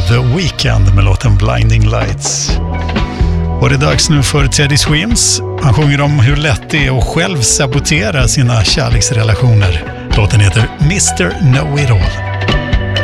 The Weeknd med låten Blinding Lights. Och det är dags nu för Teddy Swims. Han sjunger om hur lätt det är att själv sabotera sina kärleksrelationer. Låten heter Mr. Know It All.